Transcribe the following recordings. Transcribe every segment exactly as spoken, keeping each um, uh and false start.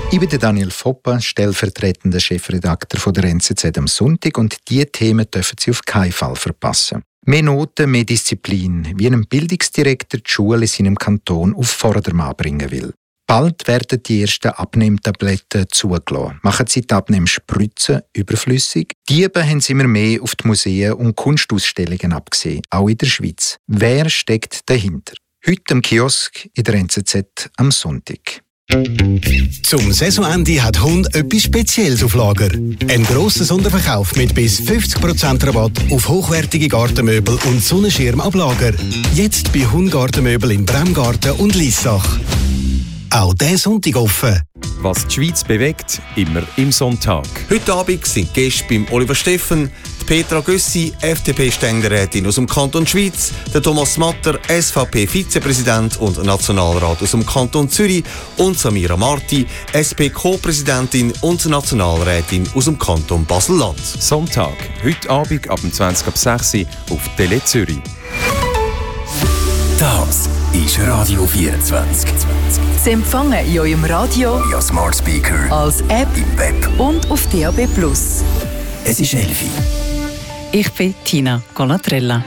Ich bin Daniel Foppa, stellvertretender Chefredakteur von der N Z Z am Sonntag, und diese Themen dürfen Sie auf keinen Fall verpassen. Mehr Noten, mehr Disziplin, wie ein Bildungsdirektor die Schule in seinem Kanton auf Vordermann bringen will. Bald werden die ersten Abnehmtabletten zugelassen. Machen sie die Abnehmspritzen überflüssig? Diebe haben sie immer mehr auf die Museen und Kunstausstellungen abgesehen, auch in der Schweiz. Wer steckt dahinter? Heute am Kiosk in der N Z Z am Sonntag. Zum Saisonende hat Hund etwas Spezielles auf Lager. Ein grosser Sonderverkauf mit bis fünfzig Prozent Rabatt auf hochwertige Gartenmöbel und Sonnenschirm ab Lager. Jetzt bei Hund Gartenmöbel in Bremgarten und Liessach. Auch diesen Sonntag offen. Was die Schweiz bewegt, immer im Sonntag. Heute Abend sind Gäste beim Oliver Steffen, Petra Gössi, F D P-Ständerätin aus dem Kanton Schweiz, der Thomas Matter, S V P-Vizepräsident und Nationalrat aus dem Kanton Zürich, und Samira Marti, S P-Co-Präsidentin und Nationalrätin aus dem Kanton Basel-Land. Sonntag, heute Abend ab zwanzig ab sechs Uhr auf Tele Zürich. Das ist Radio vierundzwanzig. Sie empfangen in eurem Radio, via Smart Speaker, als App im Web und auf D A B plus. Es ist elf Uhr. Ich bin Tina Colatrella.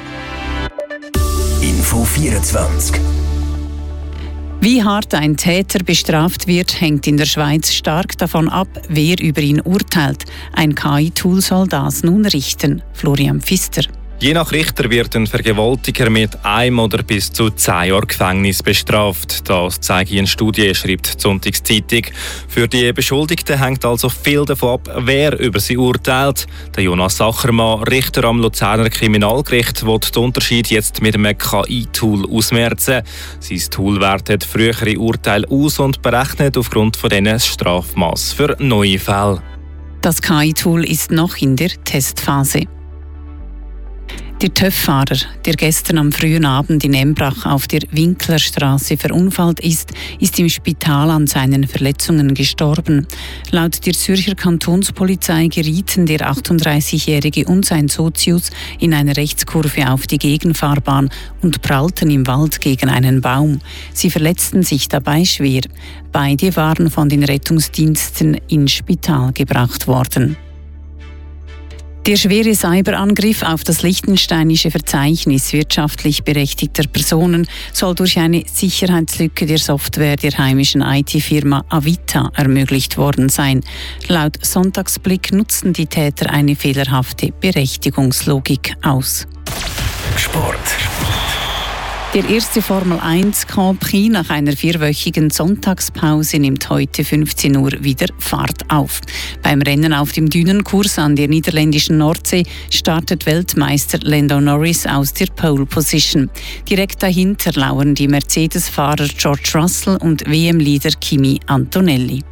Info vierundzwanzig. Wie hart ein Täter bestraft wird, hängt in der Schweiz stark davon ab, wer über ihn urteilt. Ein K I-Tool soll das nun richten. Florian Pfister. Je nach Richter wird ein Vergewaltiger mit einem oder bis zu zehn Jahren Gefängnis bestraft. Das zeigt eine Studie, schreibt die Sonntagszeitung. Für die Beschuldigten hängt also viel davon ab, wer über sie urteilt. Der Jonas Sachermann, Richter am Luzerner Kriminalgericht, will den Unterschied jetzt mit einem K I-Tool ausmerzen. Sein Tool wertet frühere Urteile aus und berechnet aufgrund von denen das Strafmaß für neue Fälle. Das K I-Tool ist noch in der Testphase. Der TÜV-Fahrer, der gestern am frühen Abend in Embrach auf der Winklerstraße verunfallt ist, ist im Spital an seinen Verletzungen gestorben. Laut der Zürcher Kantonspolizei gerieten der achtunddreißigjährige und sein Sozius in einer Rechtskurve auf die Gegenfahrbahn und prallten im Wald gegen einen Baum. Sie verletzten sich dabei schwer. Beide waren von den Rettungsdiensten ins Spital gebracht worden. Der schwere Cyberangriff auf das liechtensteinische Verzeichnis wirtschaftlich berechtigter Personen soll durch eine Sicherheitslücke der Software der heimischen I T-Firma Avita ermöglicht worden sein. Laut Sonntagsblick nutzten die Täter eine fehlerhafte Berechtigungslogik aus. Sport. Der erste Formel eins Grand Prix nach einer vierwöchigen Sonntagspause nimmt heute fünfzehn Uhr wieder Fahrt auf. Beim Rennen auf dem Dünenkurs an der niederländischen Nordsee startet Weltmeister Lando Norris aus der Pole Position. Direkt dahinter lauern die Mercedes-Fahrer George Russell und W M-Leader Kimi Antonelli.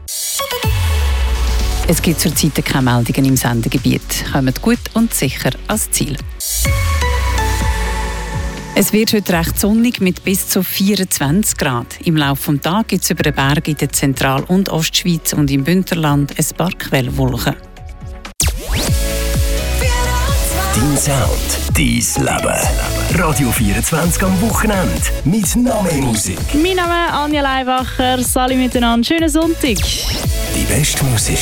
Es gibt zurzeit keine Meldungen im Sendegebiet. Kommt gut und sicher ans Ziel. Es wird heute recht sonnig mit bis zu vierundzwanzig Grad. Im Laufe des Tages gibt es über den Berg in der Zentral- und Ostschweiz und im Bündnerland ein paar Quellwolken. Dein Sound, dein Leben. Radio vierundzwanzig am Wochenende mit noch mehr Musik. Mein Name ist Anja Leibacher. Salut miteinander. Schönen Sonntag. Die beste Musik.